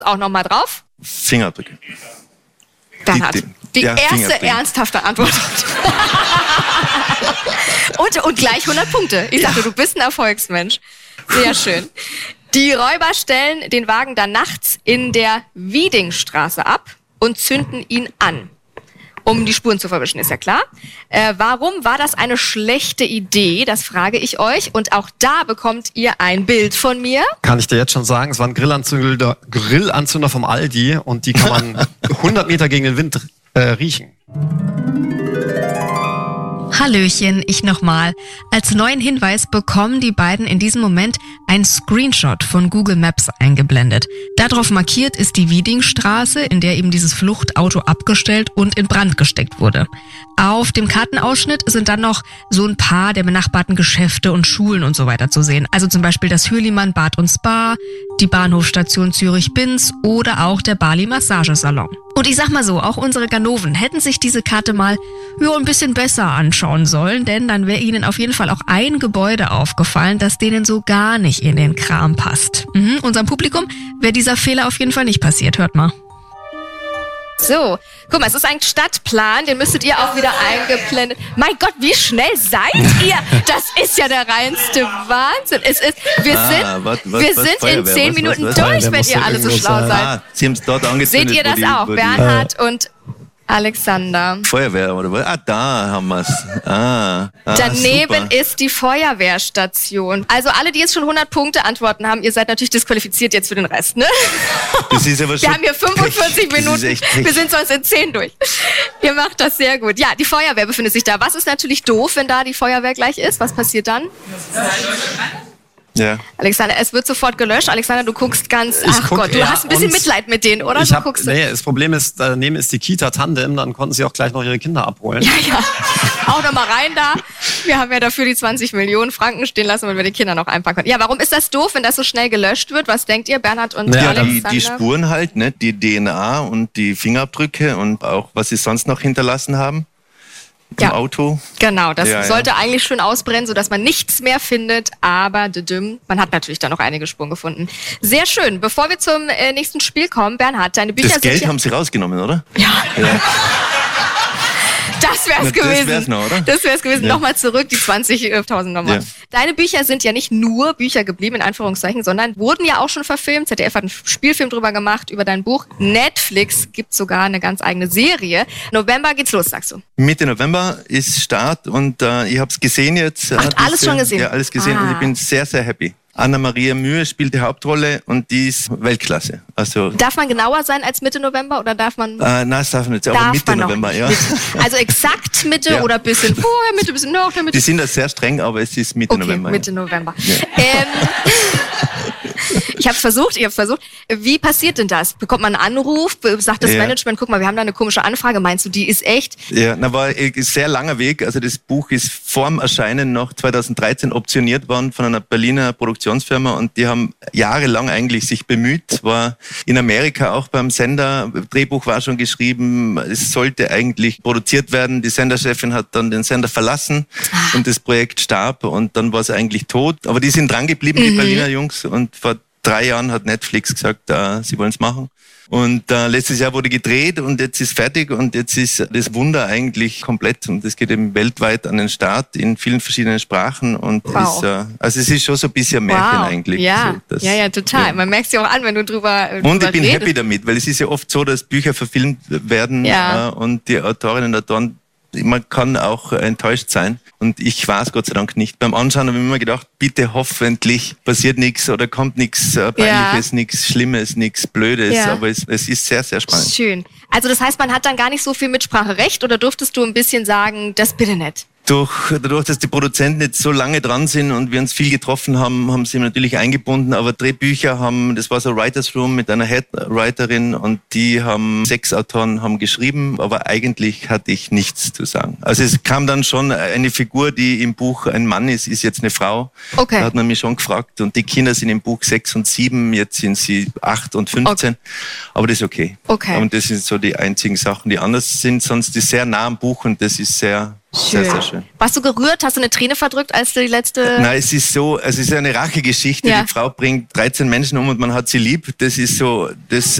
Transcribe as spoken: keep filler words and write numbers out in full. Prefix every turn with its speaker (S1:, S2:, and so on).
S1: Auch nochmal drauf.
S2: Fingerabdrücke.
S1: Bernhard, die, die ja, erste ernsthafte Antwort. und, und gleich hundert Punkte. Ich sagte, ja. Du bist ein Erfolgsmensch. Sehr schön. Die Räuber stellen den Wagen dann nachts in der Wiedingstraße ab und zünden ihn an, um die Spuren zu verwischen, ist ja klar. Äh, warum war das eine schlechte Idee? Das frage ich euch. Und auch da bekommt ihr ein Bild von mir.
S3: Kann ich dir jetzt schon sagen, es war ein Grillanzünder, Grillanzünder vom Aldi und die kann man hundert Meter gegen den Wind äh, riechen.
S4: Hallöchen, ich nochmal. Als neuen Hinweis bekommen die beiden in diesem Moment einen Screenshot von Google Maps eingeblendet. Darauf markiert ist die Wiedingstraße, in der eben dieses Fluchtauto abgestellt und in Brand gesteckt wurde. Auf dem Kartenausschnitt sind dann noch so ein paar der benachbarten Geschäfte und Schulen und so weiter zu sehen. Also zum Beispiel das Hürlimann Bad und Spa, die Bahnhofstation Zürich-Binz oder auch der Bali Massagesalon. Und ich sag mal so, auch unsere Ganoven hätten sich diese Karte mal ja, ein bisschen besser anschauen sollen, denn dann wäre ihnen auf jeden Fall auch ein Gebäude aufgefallen, das denen so gar nicht in den Kram passt. Mhm, unserem Publikum wäre dieser Fehler auf jeden Fall nicht passiert, hört mal.
S1: So, guck mal, es ist ein Stadtplan, den müsstet ihr auch wieder eingeblendet. Mein Gott, wie schnell seid ihr? Das ist ja der reinste Wahnsinn. Es ist, wir sind, ah, was, was, wir was, sind in zehn was, Minuten was, was, durch, Feuerwehr, wenn ihr alle so schlau sein. seid. Ah,
S2: Sie haben es dort angezündet.
S1: Seht ihr das
S2: die,
S1: auch, Bernhard
S2: die,
S1: und Alexander?
S2: Feuerwehr, oder was? Ah, da haben wir es. Ah, ah,
S1: Daneben
S2: super.
S1: ist die Feuerwehrstation. Also alle, die jetzt schon hundert Punkte Antworten haben, ihr seid natürlich disqualifiziert jetzt für den Rest, ne?
S2: Das ist aber schon
S1: Wir haben hier fünfundvierzig
S2: Pech.
S1: Minuten. Wir sind sonst in zehn durch. Ihr macht das sehr gut. Ja, die Feuerwehr befindet sich da. Was ist natürlich doof, wenn da die Feuerwehr gleich ist? Was passiert dann?
S2: Ja.
S1: Alexander, es wird sofort gelöscht. Alexander, du guckst ganz, ach
S3: guck,
S1: Gott, du
S3: ja,
S1: hast ein bisschen Mitleid mit denen, oder?
S3: Ich
S1: Du
S3: hab,
S1: guckst
S3: nee, das Problem ist, daneben ist die Kita Tandem, dann konnten sie auch gleich noch ihre Kinder abholen.
S1: Ja, ja. Auch noch mal rein da. Wir haben ja dafür die zwanzig Millionen Franken stehen lassen, wenn wir die Kinder noch einpacken können. Ja, warum ist das doof, wenn das so schnell gelöscht wird? Was denkt ihr, Bernhard und
S2: ja,
S1: Alexander?
S2: Die, die Spuren halt, ne? Die D N A und die Fingerabdrücke und auch, was sie sonst noch hinterlassen haben. Im
S1: ja,
S2: Auto.
S1: Genau, das
S2: ja,
S1: sollte
S2: ja.
S1: eigentlich schön ausbrennen, sodass man nichts mehr findet, aber düdüm, man hat natürlich da noch einige Spuren gefunden. Sehr schön. Bevor wir zum äh, nächsten Spiel kommen, Bernhard, deine Bücher
S2: das
S1: sind
S2: Geld
S1: ja
S2: haben sie rausgenommen, oder?
S1: Ja.
S2: ja.
S1: Das wär's
S2: Na,
S1: gewesen.
S2: Das wär's noch, oder?
S1: Das wär's gewesen.
S2: Ja.
S1: Nochmal zurück, die zwanzigtausend nochmal. Ja. Deine Bücher sind ja nicht nur Bücher geblieben, in Anführungszeichen, sondern wurden ja auch schon verfilmt. Z D F hat einen Spielfilm drüber gemacht, über dein Buch. Netflix gibt sogar eine ganz eigene Serie. November geht's los, sagst du?
S2: Mitte November ist Start und äh, ich habe es gesehen jetzt.
S1: Ach, alles
S2: diese,
S1: schon gesehen?
S2: Ja, alles gesehen
S1: ah.
S2: und ich bin sehr, sehr happy. Anna-Maria Mühe spielt die Hauptrolle und die ist Weltklasse. Also
S1: darf man genauer sein als Mitte November oder darf man?
S2: Äh, nein, das darf man nicht,
S1: darf
S2: aber Mitte November, ja.
S1: Mitte. Also exakt Mitte ja. oder ein bisschen vorher, Mitte, ein bisschen nach der Mitte?
S2: Die sind da sehr streng, aber es ist Mitte
S1: okay,
S2: November.
S1: Mitte
S2: ja.
S1: November. Ja. Ähm, ich habe es versucht, ich habe versucht. Wie passiert denn das? Bekommt man einen Anruf, sagt das ja. Management, guck mal, wir haben da eine komische Anfrage, meinst du, die ist echt?
S2: Ja, na, war ein sehr langer Weg. Also das Buch ist vorm Erscheinen noch zweitausenddreizehn optioniert worden von einer Berliner Produktionsfirma und die haben jahrelang eigentlich sich bemüht, war in Amerika auch beim Sender, Drehbuch war schon geschrieben, es sollte eigentlich produziert werden. Die Senderchefin hat dann den Sender verlassen ah. und das Projekt starb und dann war es eigentlich tot. Aber die sind dran geblieben, mhm. die Berliner Jungs, und vor drei Jahren hat Netflix gesagt, äh, sie wollen es machen. Und äh, letztes Jahr wurde gedreht und jetzt ist fertig und jetzt ist das Wunder eigentlich komplett und es geht eben weltweit an den Start in vielen verschiedenen Sprachen und
S1: wow.
S2: ist, äh, also es ist schon so ein bisschen Märchen
S1: wow.
S2: eigentlich.
S1: Ja,
S2: so, das,
S1: ja, ja, total. Ja. Man merkt es ja auch an, wenn du drüber, drüber
S2: Und ich bin
S1: redest.
S2: happy damit, weil es ist ja oft so, dass Bücher verfilmt werden
S1: ja.
S2: äh, und die Autorinnen und Autoren, man kann auch enttäuscht sein und ich war es Gott sei Dank nicht. Beim Anschauen habe ich mir immer gedacht, bitte hoffentlich passiert nichts oder kommt nichts äh, Peinliches, ja. nichts Schlimmes, nichts Blödes, ja. aber es, es ist sehr, sehr spannend.
S1: Schön. Also das heißt, man hat dann gar nicht so viel Mitspracherecht oder durftest du ein bisschen sagen, das bitte nicht?
S2: Durch, dadurch, dass die Produzenten jetzt so lange dran sind und wir uns viel getroffen haben, haben sie natürlich eingebunden, aber Drehbücher haben, das war so Writers Room mit einer Headwriterin und die haben, sechs Autoren haben geschrieben, aber eigentlich hatte ich nichts zu sagen. Also es kam dann schon eine Figur, die im Buch ein Mann ist, ist jetzt eine Frau.
S1: Okay.
S2: Da hat man mich schon gefragt und die Kinder sind im Buch sechs und sieben, jetzt sind sie acht und fünfzehn, okay. aber das ist okay.
S1: Okay.
S2: Und das sind so die einzigen Sachen, die anders sind, sonst ist sehr nah am Buch und das ist sehr Sehr, sehr schön.
S1: Warst du gerührt? Hast du eine Träne verdrückt, als du die letzte...
S2: Nein, es ist so, es ist eine Rachegeschichte.
S1: Ja.
S2: Die Frau bringt dreizehn Menschen um und man hat sie lieb. Das ist so, das